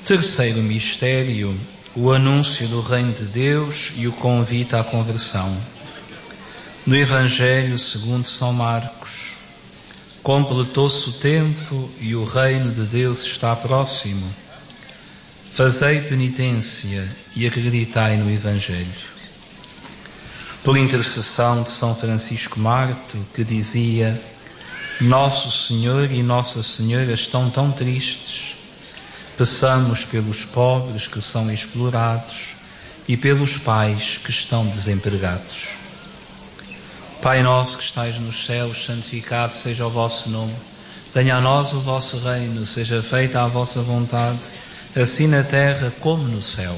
Terceiro mistério, o anúncio do Reino de Deus e o convite à conversão. No Evangelho segundo São Marcos, completou-se o tempo e o Reino de Deus está próximo. Fazei penitência e acreditai no Evangelho. Por intercessão de São Francisco Marto, que dizia: Nosso Senhor e Nossa Senhora estão tão tristes, peçamos pelos pobres que são explorados e pelos pais que estão desempregados. Pai nosso que estais nos céus, santificado seja o vosso nome. Venha a nós o vosso reino, seja feita a vossa vontade, assim na terra como no céu.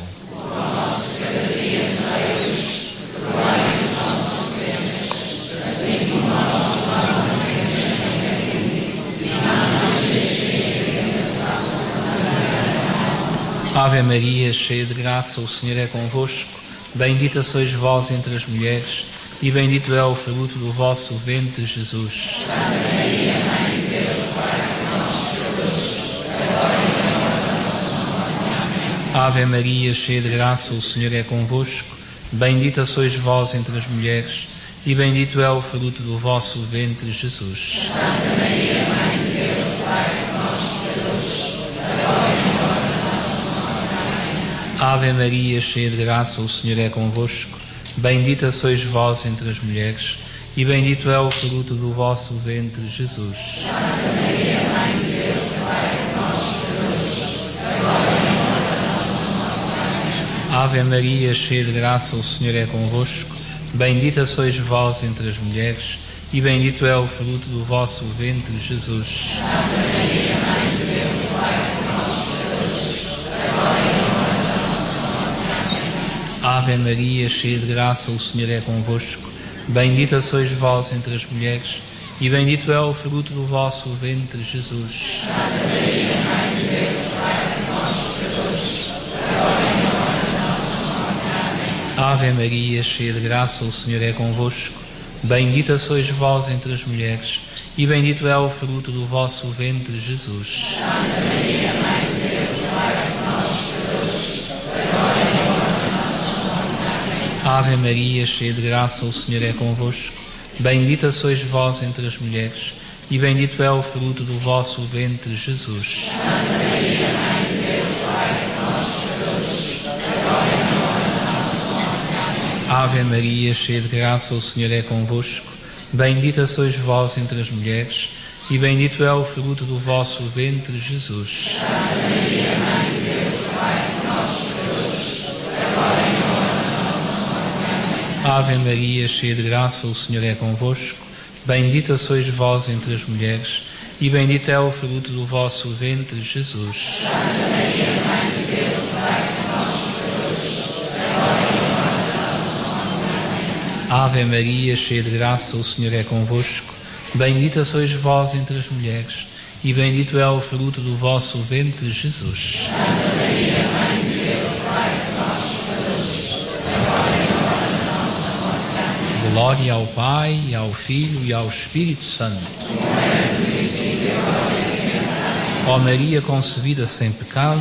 Ave Maria, cheia de graça, o Senhor é convosco. Bendita sois vós entre as mulheres, e bendito é o fruto do vosso ventre, Jesus. Santa Maria, Mãe de Deus, rogai por nós, pecadores, agora e na hora da nossa morte. Amém. Ave Maria, cheia de graça, o Senhor é convosco. Bendita sois vós entre as mulheres, e bendito é o fruto do vosso ventre, Jesus. Santa Maria, Mãe de Deus, rogai por nós, pecadores, agora e na hora da nossa morte. Amém. Ave Maria, cheia de graça, o Senhor é convosco. Bendita sois vós entre as mulheres, e bendito é o fruto do vosso ventre, Jesus. Santa Maria, Mãe de Deus, rogai por nós, pecadores, agora e na hora da nossa morte. Amém. Ave Maria, cheia de graça, o Senhor é convosco. Bendita sois vós entre as mulheres, e bendito é o fruto do vosso ventre, Jesus. Santa Maria, Mãe de Deus, rogai por nós, pecadores, agora e na hora da nossa morte. Amém. Ave Maria, cheia de graça, o Senhor é convosco. Bendita sois vós entre as mulheres, e bendito é o fruto do vosso ventre, Jesus. Santa Maria, Mãe de Deus, rogai por nós, pecadores, agora e na hora da nossa morte. Amém. Ave Maria, cheia de graça, o Senhor é convosco. Bendita sois vós entre as mulheres, e bendito é o fruto do vosso ventre, Jesus. Santa Maria, Mãe de Deus, rogai por nós, pecadores, agora e na hora da nossa morte. Amém. Ave Maria, cheia de graça, o Senhor é convosco. Bendita sois vós entre as mulheres, e bendito é o fruto do vosso ventre, Jesus. Santa Maria, Mãe de Deus, rogai por nós, pecadores, agora e na hora da nossa morte. Amém. Ave Maria, cheia de graça, o Senhor é convosco. Bendita sois vós entre as mulheres, e bendito é o fruto do vosso ventre, Jesus. Santa Maria, Mãe de Deus, rogai por nós, pecadores, agora e na hora da nossa morte. Amém. Ave Maria, cheia de graça, o Senhor é convosco. Bendita sois vós entre as mulheres, e bendito é o fruto do vosso ventre, Jesus. Santa Maria, Mãe de Deus, rogai por nós, pecadores, agora e na hora da nossa morte. Amém. Ave Maria, cheia de graça, o Senhor é convosco. Bendita sois vós entre as mulheres, e bendito é o fruto do vosso ventre, Jesus. Santa Maria, Mãe de Deus, rogai por nós, pecadores, agora e na hora da nossa morte. Amém. Glória ao Pai, e ao Filho e ao Espírito Santo. Como era no princípio, agora e sempre. Ó Maria concebida sem pecado,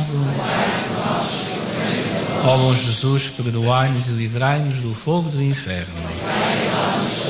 ó bom Jesus, perdoai-nos e livrai-nos do fogo do inferno.